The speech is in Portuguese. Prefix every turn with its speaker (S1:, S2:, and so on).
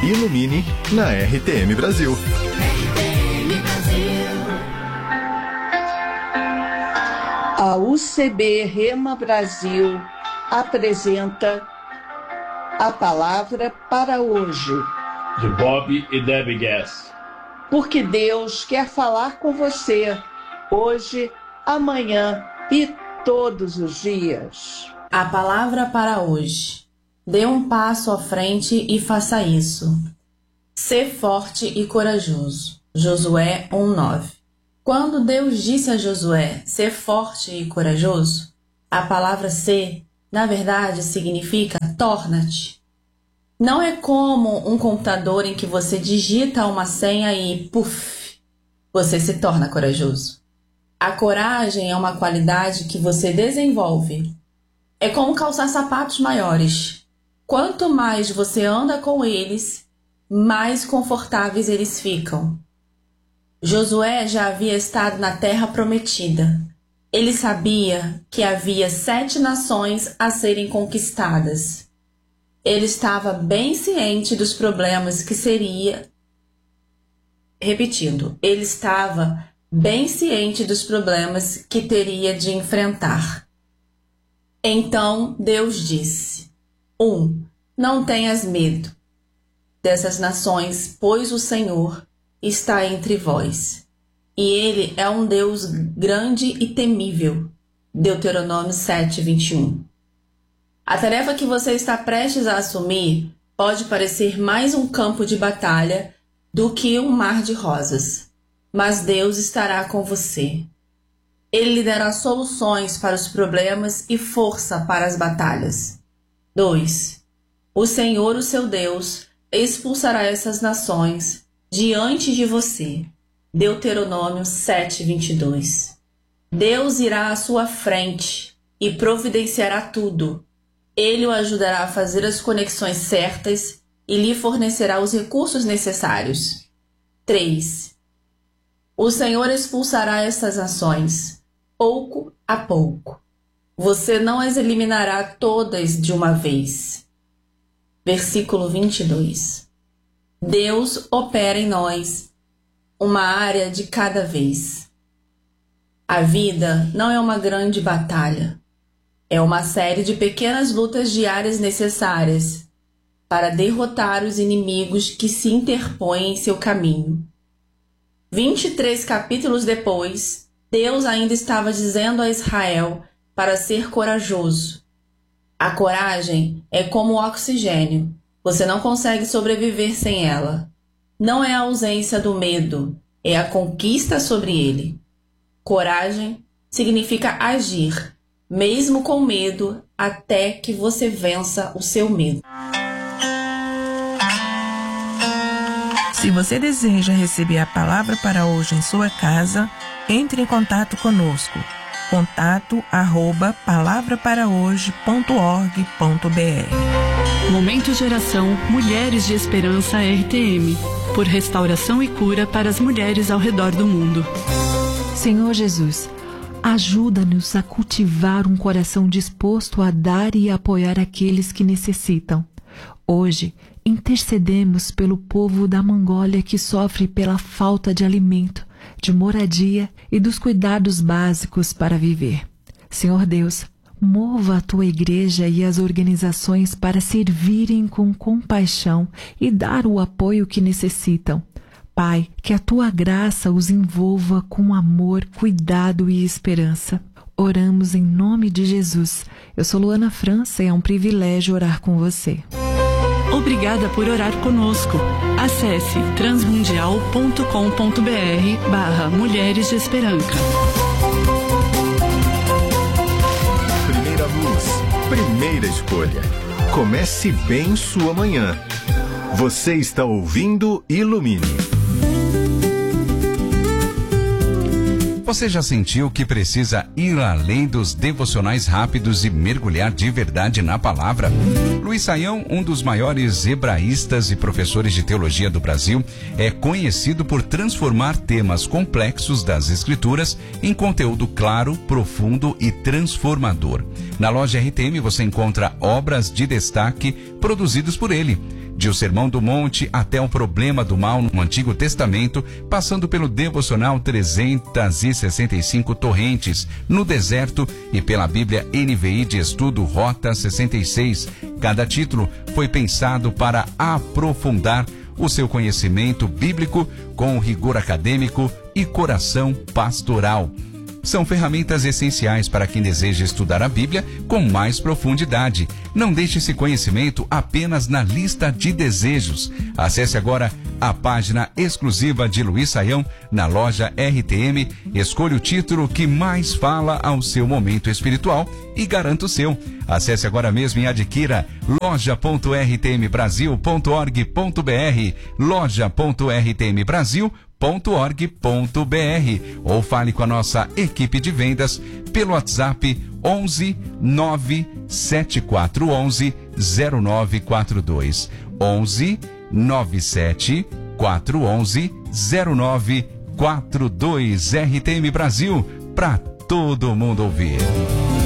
S1: Ilumine na RTM Brasil.
S2: A UCB Rema Brasil apresenta a palavra para hoje.
S3: De Bob e Debbie Gass.
S2: Porque Deus quer falar com você hoje, amanhã e todos os dias.
S4: A palavra para hoje. Dê um passo à frente e faça isso. Ser forte e corajoso. Josué 1:9. Quando Deus disse a Josué ser forte e corajoso, a palavra ser, na verdade, significa torna-te. Não é como um computador em que você digita uma senha e, puf, você se torna corajoso. A coragem é uma qualidade que você desenvolve. É como calçar sapatos maiores. Quanto mais você anda com eles, mais confortáveis eles ficam. Josué já havia estado na terra prometida. Ele sabia que havia 7 nações a serem conquistadas. Ele estava bem ciente dos problemas que seria... Repetindo, ele estava bem ciente dos problemas que teria de enfrentar. Então Deus disse: 1. Não tenhas medo dessas nações, pois o Senhor está entre vós, e Ele é um Deus grande e temível. Deuteronômio 7:21. A tarefa que você está prestes a assumir pode parecer mais um campo de batalha do que um mar de rosas, mas Deus estará com você. Ele lhe dará soluções para os problemas e força para as batalhas. 2. O Senhor, o seu Deus, expulsará essas nações diante de você. Deuteronômio 7:22. Deus irá à sua frente e providenciará tudo. Ele o ajudará a fazer as conexões certas e lhe fornecerá os recursos necessários. 3. O Senhor expulsará estas nações, pouco a pouco. Você não as eliminará todas de uma vez. Versículo 22. Deus opera em nós, uma área de cada vez. A vida não é uma grande batalha. É uma série de pequenas lutas diárias necessárias para derrotar os inimigos que se interpõem em seu caminho. 23 capítulos depois, Deus ainda estava dizendo a Israel para ser corajoso. A coragem é como o oxigênio. Você não consegue sobreviver sem ela. Não é a ausência do medo, é a conquista sobre ele. Coragem significa agir, mesmo com medo, até que você vença o seu medo.
S5: Se você deseja receber a palavra para hoje em sua casa, entre em contato conosco. contato@palavraparahoje.org.br.
S6: Momento de oração Mulheres de Esperança RTM, por restauração e cura para as mulheres ao redor do mundo.
S7: Senhor Jesus, ajuda-nos a cultivar um coração disposto a dar e apoiar aqueles que necessitam. Hoje, intercedemos pelo povo da Mongólia que sofre pela falta de alimento, de moradia e dos cuidados básicos para viver. Senhor Deus, mova a tua igreja e as organizações para servirem com compaixão e dar o apoio que necessitam. Pai, que a tua graça os envolva com amor, cuidado e esperança. Oramos em nome de Jesus. Eu sou Luana França e é um privilégio orar com você.
S6: Obrigada por orar conosco. Acesse transmundial.com.br/Mulheres de Esperança.
S1: Primeira luz, primeira escolha. Comece bem sua manhã. Você está ouvindo Ilumine.
S8: Você já sentiu que precisa ir além dos devocionais rápidos e mergulhar de verdade na palavra? Luiz Saião, um dos maiores hebraístas e professores de teologia do Brasil, é conhecido por transformar temas complexos das Escrituras em conteúdo claro, profundo e transformador. Na loja RTM você encontra obras de destaque produzidas por ele. De O Sermão do Monte até o Problema do Mal no Antigo Testamento, passando pelo devocional 365 Torrentes no Deserto e pela Bíblia NVI de Estudo Rota 66. Cada título foi pensado para aprofundar o seu conhecimento bíblico com rigor acadêmico e coração pastoral. São ferramentas essenciais para quem deseja estudar a Bíblia com mais profundidade. Não deixe esse conhecimento apenas na lista de desejos. Acesse agora a página exclusiva de Luiz Saião na loja RTM. Escolha o título que mais fala ao seu momento espiritual e garanta o seu. Acesse agora mesmo e adquira loja.rtmbrasil.org.br, loja.rtmbrasil.org.br, ou fale com a nossa equipe de vendas pelo WhatsApp 11 97411 0942, 11 97411 0942. RTM Brasil, para todo mundo ouvir.